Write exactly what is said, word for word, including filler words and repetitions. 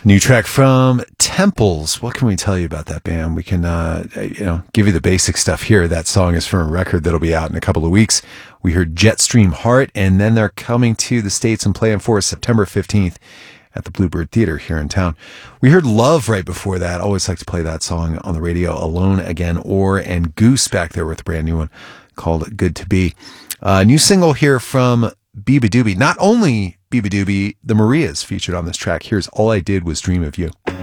New track from Temples. What can we tell you about that band? We can, uh, you know, give you the basic stuff here. That song is from a record that'll be out in a couple of weeks. We heard Jetstream Heart, and then they're coming to the States and playing for us September fifteenth at the Bluebird Theater here in town. We heard Love right before that. Always like to play that song on the radio. Alone Again, or, and Goose back there with a brand new one called Good to Be. Uh, new single here from Beabadoobee. Not only Beabadoobee, the Marias featured on this track. Here's All I Did Was Dream of You.